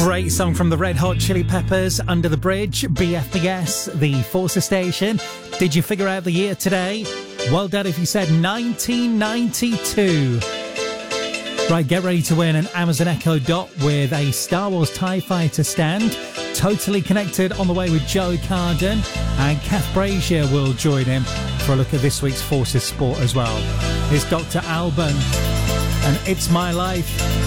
Great song from the Red Hot Chili Peppers, Under the Bridge, BFBS, the Forces station. Did you figure out the year today? Well done if you said 1992. Right, get ready to win an Amazon Echo Dot with a Star Wars TIE Fighter stand. Totally Connected on the way with Joe Carden, and Kath Brazier will join him for a look at this week's Forces Sport as well. Here's Dr. Alban and It's My Life.